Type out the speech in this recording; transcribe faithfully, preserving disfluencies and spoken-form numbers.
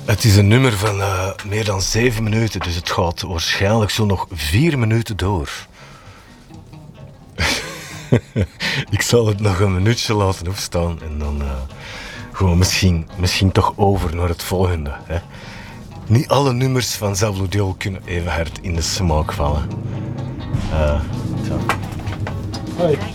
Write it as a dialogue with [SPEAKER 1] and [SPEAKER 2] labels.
[SPEAKER 1] Het is een nummer van uh, meer dan zeven minuten, dus het gaat waarschijnlijk zo nog vier minuten door. Ik zal het nog een minuutje laten opstaan en dan uh, gewoon misschien, misschien toch over naar het volgende. Hè? Niet alle nummers van Zavludil kunnen even hard in de smaak vallen. Uh, zo. Hoi.